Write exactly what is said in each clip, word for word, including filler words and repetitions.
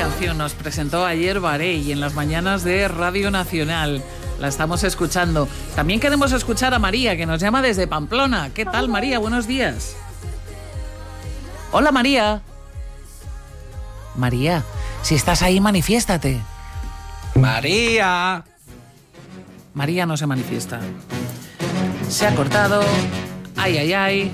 canción nos presentó ayer Barey en las mañanas de Radio Nacional. La estamos escuchando. También queremos escuchar a María, que nos llama desde Pamplona. ¿Qué tal, María? Buenos días. Hola, María. María, si estás ahí, manifiéstate. María. María no se manifiesta. Se ha cortado. Ay, ay, ay.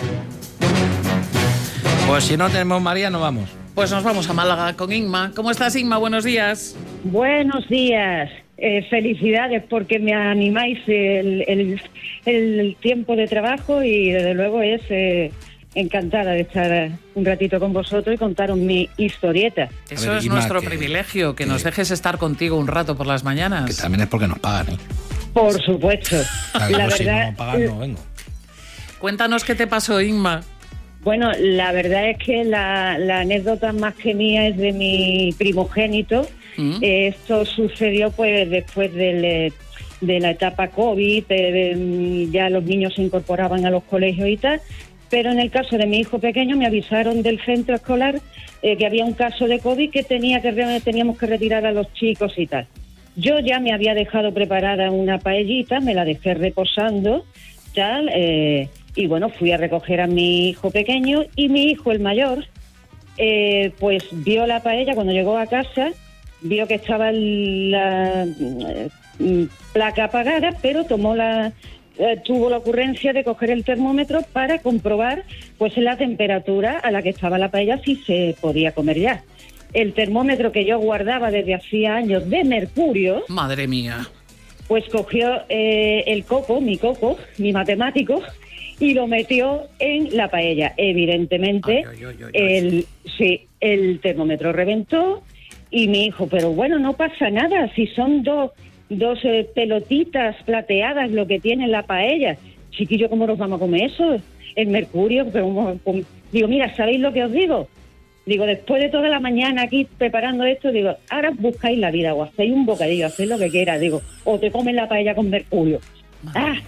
Pues si no tenemos María, no vamos. Pues nos vamos a Málaga con Inma. ¿Cómo estás, Inma? Buenos días. Buenos días. Eh, felicidades porque me animáis el, el, el tiempo de trabajo y desde luego es eh, encantada de estar un ratito con vosotros y contaros mi historieta. Eso ver, es Inma, nuestro que, privilegio, que, que nos que, dejes estar contigo un rato por las mañanas. Que también es porque nos pagan, ¿eh? Por supuesto. Claro, la pues verdad, si no pagan, no vengo. Cuéntanos qué te pasó, Inma. Bueno, la verdad es que la, la anécdota más que mía es de mi primogénito. ¿Mm? Eh, esto sucedió pues después del, de la etapa COVID, eh, de, ya los niños se incorporaban a los colegios y tal, pero en el caso de mi hijo pequeño me avisaron del centro escolar eh, que había un caso de COVID que tenía que teníamos que retirar a los chicos y tal. Yo ya me había dejado preparada una paellita, me la dejé reposando, tal, eh, y bueno, fui a recoger a mi hijo pequeño y mi hijo, el mayor, eh, pues vio la paella cuando llegó a casa, vio que estaba la eh, placa apagada, pero tomó la eh, tuvo la ocurrencia de coger el termómetro para comprobar pues la temperatura a la que estaba la paella, si se podía comer ya. El termómetro que yo guardaba desde hacía años de mercurio... Madre mía. Pues cogió eh, el coco, mi coco, mi matemático, y lo metió en la paella. Evidentemente, ay, ay, ay, ay, el, sí, el termómetro reventó y mi hijo, pero bueno, no pasa nada, si son dos, dos eh, pelotitas plateadas lo que tiene la paella. Chiquillo, ¿cómo nos vamos a comer eso? El mercurio, pero como, como... digo, mira, ¿sabéis lo que os digo? Digo, después de toda la mañana aquí preparando esto, digo, ahora buscáis la vida o hacéis un bocadillo, hacéis lo que quieras, digo, o te comen la paella con mercurio. Ah,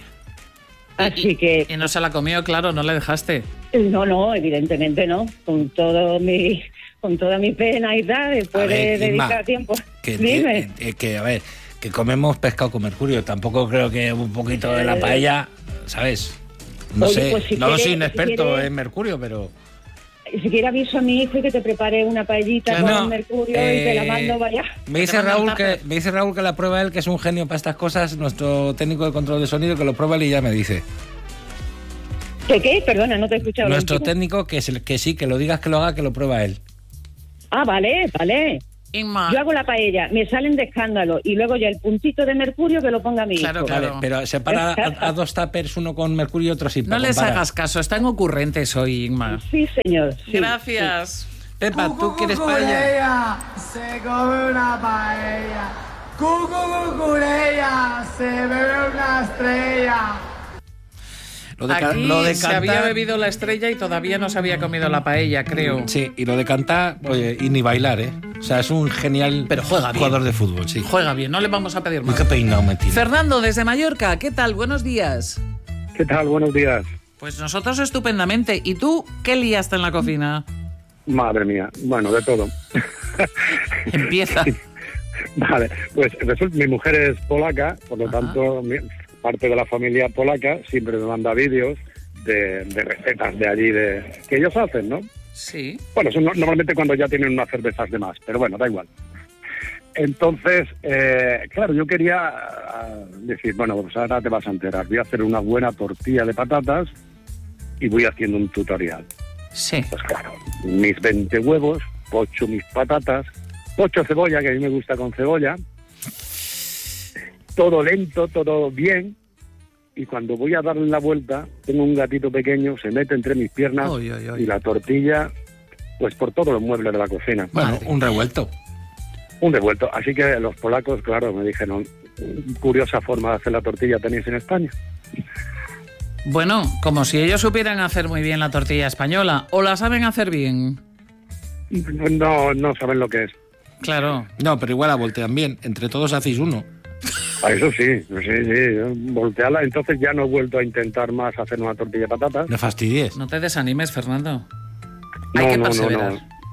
así que... Y no se la comió, claro, no le dejaste. No, no, evidentemente no, con todo mi, con toda mi pena y tal, después ver, de dedicar Inma, tiempo. Que, Dime. Que, que, a ver, que comemos pescado con mercurio, tampoco creo que un poquito de la paella, ¿sabes? No Oye, sé, pues si no quiere, soy un experto si quiere... en mercurio, pero... Si quiere aviso a mi hijo y que te prepare una paellita claro, con no, mercurio eh, y te la mando vaya. Me dice Raúl que me dice Raúl que la prueba él, que es un genio para estas cosas, nuestro técnico de control de sonido, que lo prueba él y ya me dice. ¿Qué qué? Perdona, no te he escuchado. Nuestro técnico que es el que sí, que lo digas que lo haga, que lo prueba él. Ah, vale, vale. Inma. Yo hago la paella, me salen de escándalo y luego ya el puntito de mercurio que lo ponga mi claro, hijo. Claro, vale, pero separa a, a dos tuppers, uno con mercurio y otro sin. No les comparar. hagas caso, están ocurrentes hoy, Inma. Sí, señor. Sí, Gracias. Sí. Pepa, ¿tú quieres paella? Se come una paella. Cucucucureya, se bebe una estrella. Lo de, Aquí lo de se cantar... había bebido la estrella y todavía no se había comido la paella, creo. Sí, y lo de cantar, oye, y ni bailar, ¿eh? O sea, es un genial Pero juega jugador bien. de fútbol, sí. Juega bien, no le vamos a pedir más. Qué peinado me tiene. Fernando, desde Mallorca, ¿qué tal? Buenos días. ¿Qué tal? Buenos días. Pues nosotros estupendamente. ¿Y tú qué liaste en la cocina? Madre mía, bueno, de todo. Empieza. Vale, pues resulta, mi mujer es polaca, por lo Ajá. tanto, mi, parte de la familia polaca siempre me manda vídeos de, de recetas de allí, de que ellos hacen, ¿no? Sí. Bueno, son no, normalmente cuando ya tienen unas cervezas de más, pero bueno, da igual. Entonces, eh, claro, yo quería uh, decir, bueno, pues ahora te vas a enterar, voy a hacer una buena tortilla de patatas y voy haciendo un tutorial. Sí. Pues claro, mis veinte huevos, pocho mis patatas, pocho cebolla, que a mí me gusta con cebolla, todo lento, todo bien, y cuando voy a darle la vuelta, tengo un gatito pequeño, se mete entre mis piernas Oy, oy, oy. y la tortilla, pues por todos los muebles de la cocina. Bueno, Madre. un revuelto. Un revuelto. Así que los polacos, claro, me dijeron, curiosa forma de hacer la tortilla tenéis en España. Bueno, como si ellos supieran hacer muy bien la tortilla española, o la saben hacer bien. No, no saben lo que es. Claro. No, pero igual la voltean bien. Entre todos hacéis uno. A eso sí, sí, sí. Voltearla. Entonces ya no he vuelto a intentar más hacer una tortilla de patatas. No fastidies. No te desanimes, Fernando. Hay No, que no, no, perseverar. no.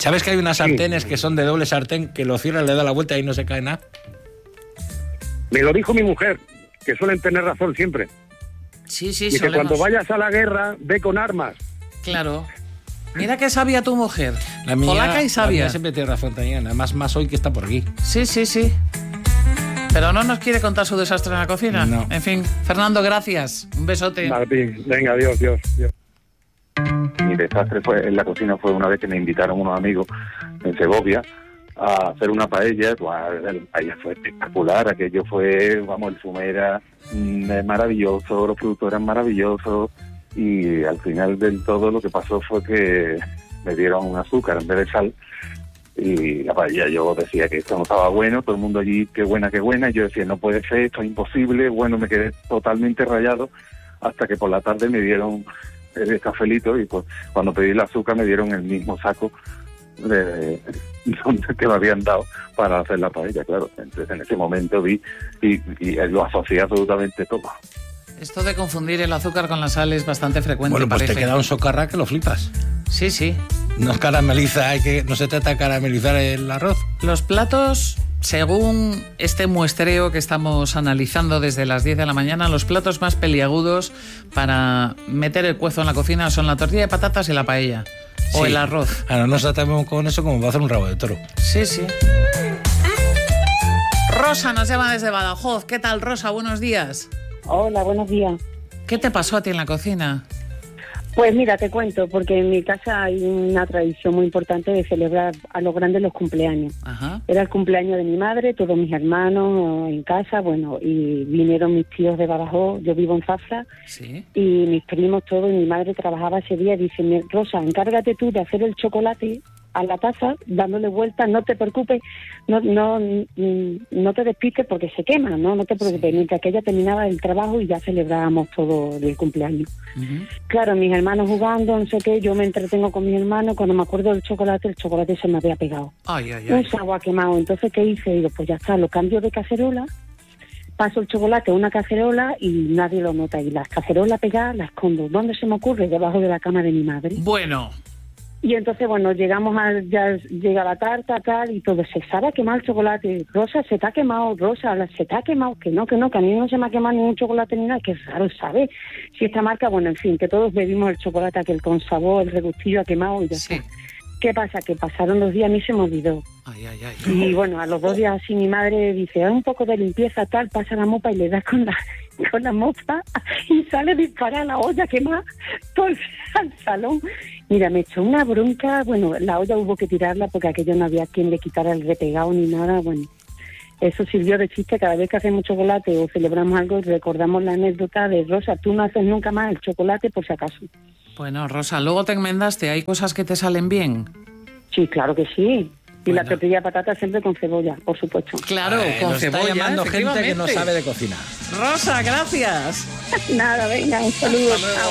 ¿Sabes que hay unas sartenes sí. que son de doble sartén, que lo cierras, le da la vuelta y no se cae nada? Me lo dijo mi mujer, que suelen tener razón siempre. Sí, sí, y que cuando vayas a la guerra, ve con armas. Claro. Mira qué sabia tu mujer. La mía, polaca y sabia. La mía siempre tiene razón también, además más hoy que está por aquí. Sí, sí, sí. Pero no nos quiere contar su desastre en la cocina. No. En fin, Fernando, gracias. Un besote. A ti. Venga, adiós, Dios, Dios. Mi desastre fue en la cocina fue una vez que me invitaron unos amigos en Segovia a hacer una paella. La paella fue espectacular, aquello fue, vamos, el zumo era mm, maravilloso, los productos eran maravillosos, y al final del todo lo que pasó fue que me dieron un azúcar en vez de sal, y la paella, yo decía que esto no estaba bueno, todo el mundo allí, qué buena, qué buena, y yo decía, no puede ser, esto es imposible. Bueno, me quedé totalmente rayado hasta que por la tarde me dieron el cafelito, y pues cuando pedí el azúcar me dieron el mismo saco de donde que me habían dado para hacer la paella, claro. Entonces en ese momento vi y, y lo asocié absolutamente todo. Esto de confundir el azúcar con la sal es bastante frecuente. Bueno, pues parece. te queda un socarrá que lo flipas. Sí, sí. No carameliza, hay que, no se trata de caramelizar el arroz. Los platos, según este muestreo que estamos analizando desde las diez de la mañana, los platos más peliagudos para meter el cuezo en la cocina son la tortilla de patatas y la paella. O sí. el arroz. Ahora nos atamos con eso como va a hacer un rabo de toro. Sí, sí. Rosa nos llama desde Badajoz. ¿Qué tal, Rosa? Buenos días. Hola, buenos días. ¿Qué te pasó a ti en la cocina? Pues mira, te cuento, porque en mi casa hay una tradición muy importante de celebrar a los grandes los cumpleaños. Ajá. Era el cumpleaños de mi madre, todos mis hermanos en casa, bueno, y vinieron mis tíos de Badajoz, yo vivo en Zafra, ¿sí? Y mis primos todos, y mi madre trabajaba ese día, y dice, Rosa, encárgate tú de hacer el chocolate a la taza, dándole vueltas, no te preocupes, no no no te despistes porque se quema, no no te preocupes, sí. Mientras que ella terminaba el trabajo y ya celebrábamos todo el cumpleaños. Uh-huh. Claro, mis hermanos jugando, no sé qué, yo me entretengo con mis hermanos, cuando me acuerdo del chocolate, el chocolate se me había pegado. Ay, ay, ay. Un agua quemado, entonces ¿qué hice? Digo, pues ya está, lo cambio de cacerola, paso el chocolate a una cacerola y nadie lo nota, y la cacerola pegada la escondo. ¿Dónde se me ocurre? Debajo de la cama de mi madre. Bueno... Y entonces, bueno, llegamos a, ya llega la tarta, tal, y todo, se sabe quemar el chocolate. Rosa, se te ha quemado, Rosa, se te ha quemado, que no, que no, que a mí no se me ha quemado ningún chocolate ni nada, que raro, ¿sabes? Si esta marca, bueno, en fin, que todos bebimos el chocolate, aquel con sabor, el regustillo ha quemado y ya sí. está. ¿Qué pasa? Que pasaron los días, a mí se me olvidó. Ay, ay, ay. Y bueno, a los dos días así mi madre dice, haz un poco de limpieza, tal, pasa la mopa y le da con la con la mopa y sale disparada la olla quemada todo el salón. Mira, me echó una bronca, bueno, la olla hubo que tirarla porque aquello no había quien le quitara el repegado ni nada, bueno. Eso sirvió de chiste cada vez que hacemos chocolate o celebramos algo y recordamos la anécdota de Rosa, tú no haces nunca más el chocolate por si acaso. Bueno, Rosa, luego te enmendaste, ¿hay cosas que te salen bien? Sí, claro que sí. Y bueno. La tortilla de patata siempre con cebolla, por supuesto. Claro, eh, con nos cebolla, está llamando gente que no sabe de cocinar. Rosa, gracias. Nada, venga, un saludo.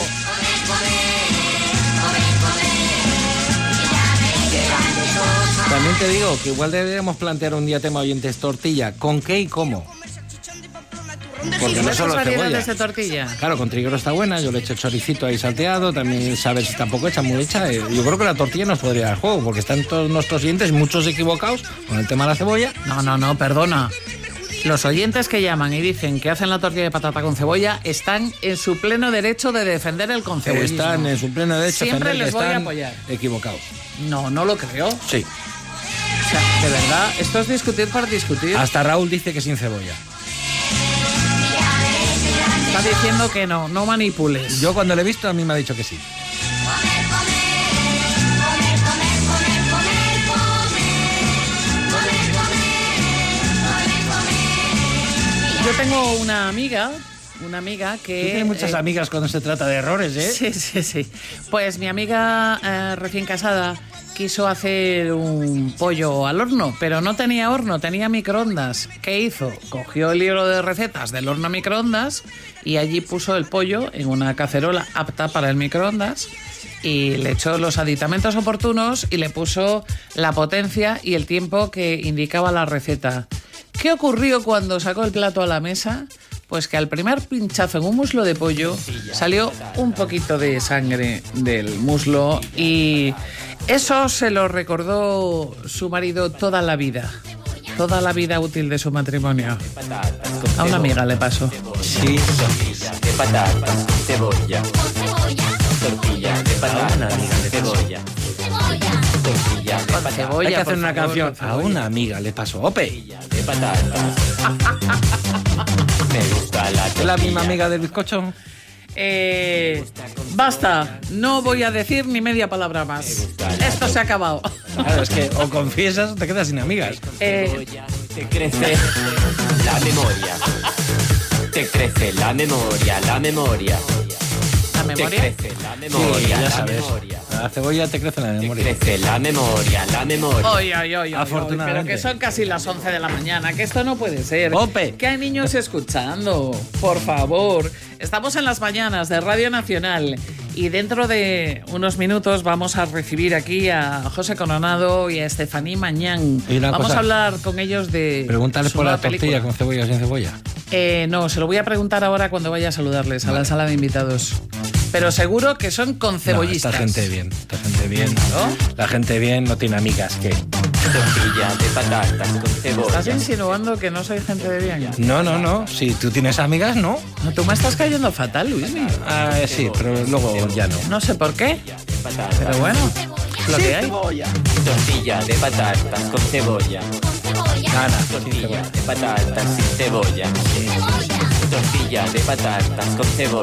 También te digo que igual deberíamos plantear un día tema oyentes tortilla. ¿Con qué y cómo? Porque no solo cebolla. De tortilla. Claro, con triguero está buena, yo le echo choricito ahí salteado, también sabes si tampoco hecha muy hecha. Yo creo que la tortilla nos podría dar juego, porque están todos nuestros oyentes, muchos equivocados con el tema de la cebolla. No, no, no, perdona. Los oyentes que llaman y dicen que hacen la tortilla de patata con cebolla están en su pleno derecho de defender el concebollismo. Están en su pleno derecho de defender les que voy están a apoyar. Equivocados. No, no lo creo. Sí. O sea, de verdad, esto es discutir por discutir. Hasta Raúl dice que sin cebolla. Está diciendo que no, no manipules. Yo cuando lo he visto a mí me ha dicho que sí. Yo tengo una amiga, una amiga que... Tú tienes muchas eh, amigas cuando se trata de errores, ¿eh? Sí, sí, sí. Pues mi amiga eh, recién casada quiso hacer un pollo al horno, pero no tenía horno, tenía microondas. ¿Qué hizo? Cogió el libro de recetas del horno a microondas y allí puso el pollo en una cacerola apta para el microondas y le echó los aditamentos oportunos y le puso la potencia y el tiempo que indicaba la receta. ¿Qué ocurrió cuando sacó el plato a la mesa? Pues que al primer pinchazo en un muslo de pollo salió un poquito de sangre del muslo y Eso se lo recordó su marido toda la vida. Toda la vida útil de su matrimonio. A una amiga le pasó. Sí, Tortilla de patatas con cebolla. Tortilla de patatas con cebolla. Tortilla de patatas. Cebolla, hay que hacer por una favor, canción. por A favor. una amiga le pasó. Ope. De patatas. Me gusta la ¿Es la misma tortilla. amiga del bizcocho? Eh, basta, no voy a decir ni media palabra más. Esto se ha acabado. Claro, es que o confiesas o te quedas sin amigas. Eh, Te crece la memoria. Te crece la memoria, la memoria. ¿La Te memoria? crece la Sí, memoria, ya la sabes. memoria. La cebolla te crece en la Te memoria. crece la memoria, la memoria. Oye, oye, oye, Afortunadamente. pero que son casi las once de la mañana, que esto no puede ser. Ope. Que hay niños escuchando, por favor. Estamos en las mañanas de Radio Nacional y dentro de unos minutos vamos a recibir aquí a José Coronado y a Estefaní Mañán. Y una Vamos cosa, a hablar con ellos de Pregúntale su por la nueva tortilla película. con cebolla o sin cebolla. Eh, no, se lo voy a preguntar ahora cuando vaya a saludarles a la sala de invitados. Pero seguro que son con No, cebollistas. esta gente bien, esta gente bien. ¿No? La gente bien no tiene amigas que... Tortilla de patatas con ¿Estás cebolla. insinuando que no soy gente de bien? No, no, no. Si tú tienes amigas, no. No, tú me estás cayendo fatal, Luismi. Ah, sí, pero luego ya no. No sé por qué, Patatas. pero bueno, es lo que hay. Tortilla de patatas con cebolla. Nada, sin Tortilla cebolla. de patatas sin cebolla. Tortilla de patatas con cebolla.